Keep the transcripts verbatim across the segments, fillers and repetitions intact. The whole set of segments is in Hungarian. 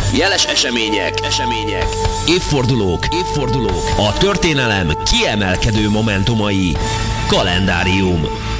Jeles események, események, évfordulók, évfordulók, a történelem kiemelkedő momentumai. Kalendárium.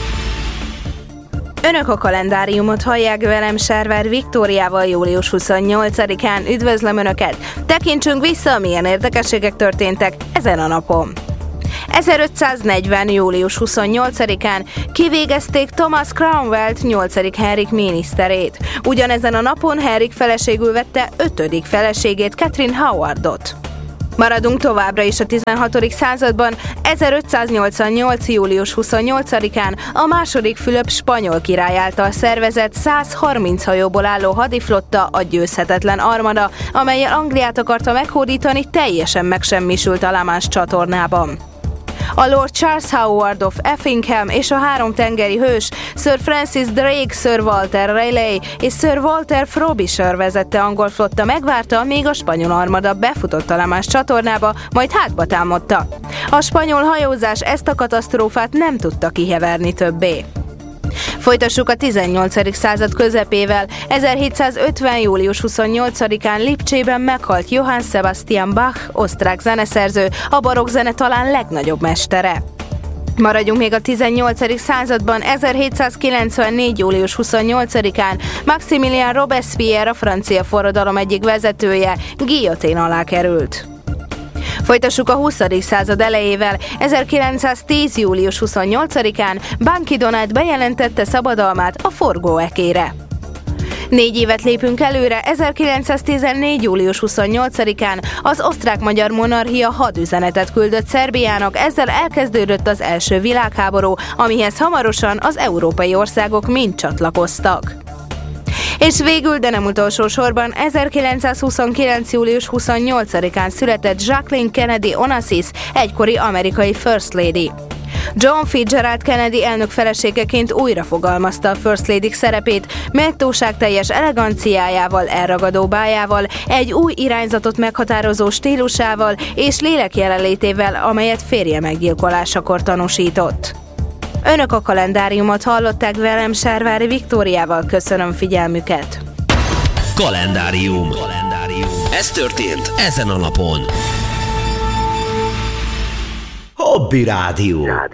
Önök a kalendáriumot hallják, velem Sárvár Viktóriával július huszonnyolcadikán. Üdvözlöm Önöket! Tekintsünk vissza, milyen érdekességek történtek ezen a napon. ezerötszáznegyven. július huszonnyolcadikán kivégezték Thomas Cromwellt, nyolcadik Henrik miniszterét. Ugyanezen a napon Henrik feleségül vette ötödik feleségét, Catherine Howardot. Maradunk továbbra is a tizenhatodik században. ezerötszáznyolcvannyolc. július huszonnyolcadikán a második Fülöp spanyol király által szervezett száz harminc hajóból álló hadiflotta, a győzhetetlen armada, amellyel Angliát akarta meghódítani, teljesen megsemmisült a La Manche csatornában. A Lord Charles Howard of Effingham és a három tengeri hős, Sir Francis Drake, Sir Walter Raleigh és Sir Walter Frobisher vezette angol flotta megvárta, míg a spanyol armada befutott a La Manche csatornába, majd hátba támadta. A spanyol hajózás ezt a katasztrófát nem tudta kiheverni többé. Folytassuk a tizennyolcadik század közepével. ezerhétszázötven. július huszonnyolcadikán Lipcsében meghalt Johann Sebastian Bach, osztrák zeneszerző, a barokk zene talán legnagyobb mestere. Maradjunk még a tizennyolcadik században. ezerhétszázkilencvennégy. július huszonnyolcadikán Maximilien Robespierre, a francia forradalom egyik vezetője, guillotine alá került. Folytassuk a huszadik század elejével. ezerkilencszáztíz. július huszonnyolcadikán Ban Ki-moon bejelentette szabadalmát a forgóekére. Négy évet lépünk előre. ezerkilencszáztizennégy. július huszonnyolcadikán az osztrák-magyar monarchia hadüzenetet küldött Szerbiának, ezzel elkezdődött az első világháború, amihez hamarosan az európai országok mind csatlakoztak. És végül, de nem utolsó sorban, ezerkilencszázhuszonkilenc. július huszonnyolcadikán született Jacqueline Kennedy Onassis, egykori amerikai First Lady. John Fitzgerald Kennedy elnök feleségeként újra fogalmazta a First Lady szerepét, méltóságteljes eleganciájával, elragadó bájával, egy új irányzatot meghatározó stílusával és lélek jelenlétével, amelyet férje meggyilkolásakor tanúsított. Önök a kalendáriumot hallották, velem Sárvári Viktóriával. Köszönöm figyelmüket! Kalendárium. Kalendárium. Ez történt ezen a napon. Hobby Rádió.